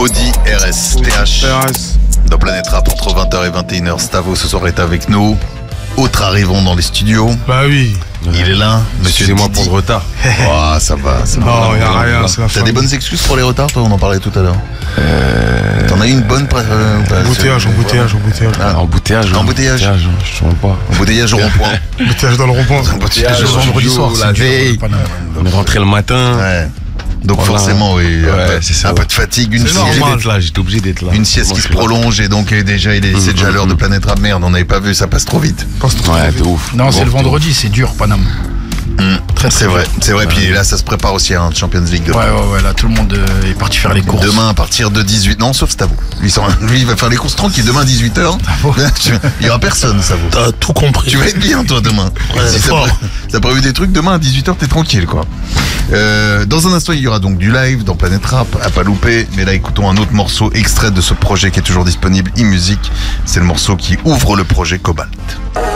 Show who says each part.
Speaker 1: Audi RS dans Planète Rap entre 20h et 21h. Stavo ce soir est avec nous. Autres arrivons dans les studios.
Speaker 2: Bah oui.
Speaker 1: Il est là, monsieur.
Speaker 3: Excusez-moi pour le retard.
Speaker 1: Oh, ça va.
Speaker 2: Non, y a rien, c'est la fin.
Speaker 1: T'as des bonnes excuses pour les retards, toi? On en parlait tout à l'heure. T'en as eu une bonne
Speaker 2: Embouteillage.
Speaker 1: Embouteillage.
Speaker 3: Je ne pas.
Speaker 1: Embouteillage au rond-point.
Speaker 2: Embouteillage dans le rond-point.
Speaker 1: Embouteillage
Speaker 2: Le vendredi soir,
Speaker 1: la
Speaker 2: c'est dur,
Speaker 1: veille.
Speaker 3: On est rentré le matin.
Speaker 1: Ouais. Donc
Speaker 3: Voilà.
Speaker 1: forcément, oui,
Speaker 3: c'est ça.
Speaker 1: un peu de fatigue, une
Speaker 2: C'est
Speaker 1: sieste.
Speaker 2: normal.
Speaker 3: J'étais obligé d'être là.
Speaker 1: Une sieste qui se prolonge et donc déjà c'est déjà l'heure de Planète Rap. Merde, on n'avait pas vu, ça passe trop vite.
Speaker 3: Ouais, de ouf.
Speaker 4: Non, c'est le vendredi, c'est dur, Paname.
Speaker 1: C'est vrai, c'est vrai. Puis là, ça se prépare aussi à un Champions League demain.
Speaker 4: Ouais, là, tout le monde est parti faire les courses.
Speaker 1: Demain, à partir de 18... Non, sauf Stavo. Lui, il va faire les courses tranquilles. Demain, 18h. Il y aura personne, Stavo.
Speaker 2: T'as tout compris.
Speaker 1: Tu vas être bien, toi, demain. Si t'as prévu des trucs, demain, à 18h, t'es tranquille, quoi. Dans un instant, il y aura donc du live dans Planète Rap, à pas louper. Mais là, écoutons un autre morceau extrait de ce projet qui est toujours disponible, e-musique. C'est le morceau qui ouvre le projet Cobalt.